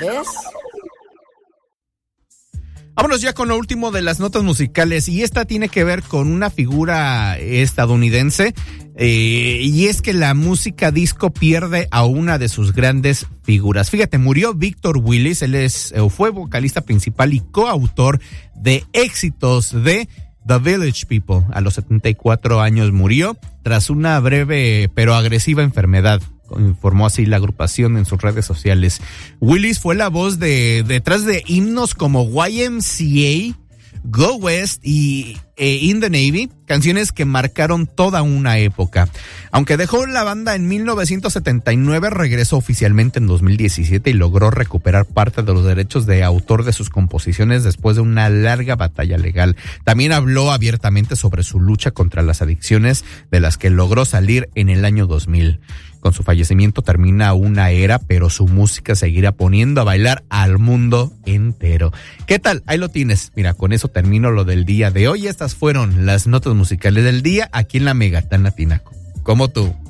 ¿Ves? Vámonos ya con lo último de las notas musicales, y esta tiene que ver con una figura estadounidense, y es que la música disco pierde a una de sus grandes figuras. Fíjate, murió Victor Willis. Él fue vocalista principal y coautor de éxitos de The Village People. A los 74 años murió tras una breve pero agresiva enfermedad, informó así la agrupación en sus redes sociales. Willis fue la voz detrás de himnos como YMCA, Go West y In the Navy, canciones que marcaron toda una época. Aunque dejó la banda en 1979, regresó oficialmente en 2017 y logró recuperar parte de los derechos de autor de sus composiciones después de una larga batalla legal. También habló abiertamente sobre su lucha contra las adicciones, de las que logró salir en el año 2000. Con su fallecimiento termina una era, pero su música seguirá poniendo a bailar al mundo entero. ¿Qué tal? Ahí lo tienes. Mira, con eso termino lo del día de hoy. Estas fueron las notas musicales del día aquí en la Megatana Tinaco. Como tú.